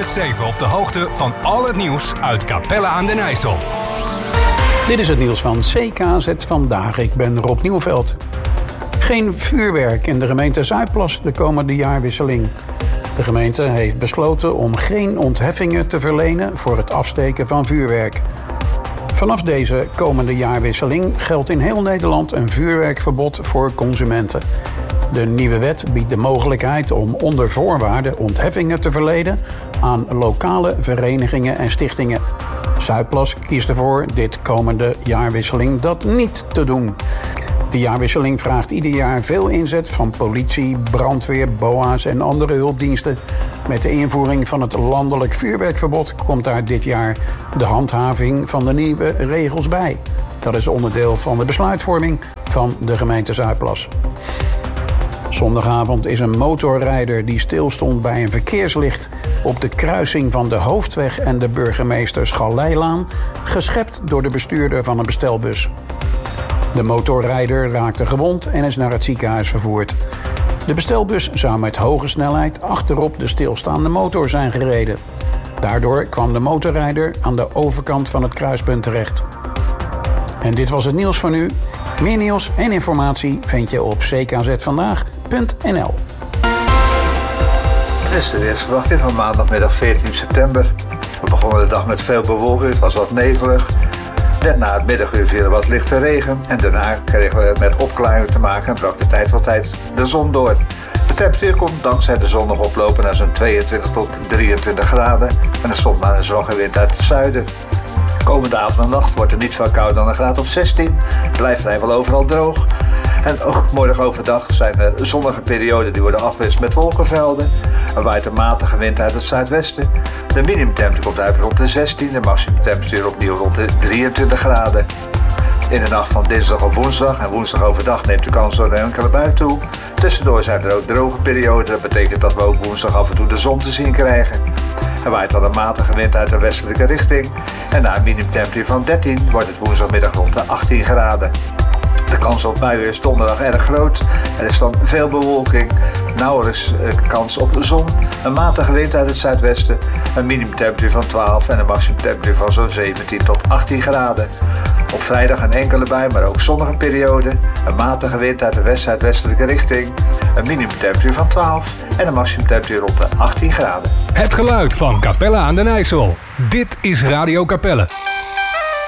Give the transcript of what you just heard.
24/7 op de hoogte van al het nieuws uit Capelle aan den IJssel. Dit is het nieuws van CKZ Vandaag. Ik ben Rob Nieuwveld. Geen vuurwerk in de gemeente Zuidplas de komende jaarwisseling. De gemeente heeft besloten om geen ontheffingen te verlenen voor het afsteken van vuurwerk. Vanaf deze komende jaarwisseling geldt in heel Nederland een vuurwerkverbod voor consumenten. De nieuwe wet biedt de mogelijkheid om onder voorwaarden ontheffingen te verlenen aan lokale verenigingen en stichtingen. Zuidplas kiest ervoor dit komende jaarwisseling dat niet te doen. De jaarwisseling vraagt ieder jaar veel inzet van politie, brandweer, BOA's en andere hulpdiensten. Met de invoering van het landelijk vuurwerkverbod komt daar dit jaar de handhaving van de nieuwe regels bij. Dat is onderdeel van de besluitvorming van de gemeente Zuidplas. Zondagavond is een motorrijder die stilstond bij een verkeerslicht op de kruising van de Hoofdweg en de Burgemeester Schalleilaan geschept door de bestuurder van een bestelbus. De motorrijder raakte gewond en is naar het ziekenhuis vervoerd. De bestelbus zou met hoge snelheid achterop de stilstaande motor zijn gereden. Daardoor kwam de motorrijder aan de overkant van het kruispunt terecht. En dit was het nieuws van nu. Meer nieuws en informatie vind je op ckzvandaag.nl. Het is de weersverwachting van maandagmiddag 14 september. We begonnen de dag met veel bewolking, het was wat nevelig. Net na het middaguur viel er wat lichte regen en daarna kregen we met opklaringen te maken en brak de tijd wat tijd de zon door. De temperatuur komt dankzij de zonnig oplopen naar zo'n 22 tot 23 graden en er stond maar een zwakke wind uit het zuiden. Komende avond en nacht wordt het niet veel kouder dan een graad of 16. Het blijft vrijwel overal droog. En ook morgen overdag zijn er zonnige perioden die worden afgewisseld met wolkenvelden. Er waait een matige wind uit het zuidwesten. De minimumtemperatuur komt uit rond de 16. De maximumtemperatuur opnieuw rond de 23 graden. In de nacht van dinsdag op woensdag en woensdag overdag neemt de kans door een enkele bui toe. Tussendoor zijn er ook droge perioden. Dat betekent dat we ook woensdag af en toe de zon te zien krijgen. Er waait dan een matige wind uit de westelijke richting. En na een minimumtemperatuur van 13 wordt het woensdagmiddag rond de 18 graden. De kans op buien is donderdag erg groot. Er is dan veel bewolking, nauwelijks kans op zon, een matige wind uit het zuidwesten, een minimumtemperatuur van 12 en een maximumtemperatuur van zo'n 17 tot 18 graden. Op vrijdag een enkele bui, maar ook zonnige periode, een matige wind uit de west-zuidwestelijke richting, een minimumtemperatuur van 12 en een maximumtemperatuur rond de 18 graden. Het geluid van Capelle aan den IJssel. Dit is Radio Capelle.